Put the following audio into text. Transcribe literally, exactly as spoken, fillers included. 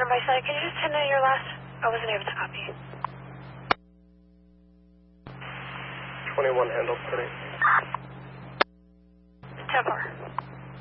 by side. Can you just send out your last? I wasn't able to copy. twenty-one handle, thirty.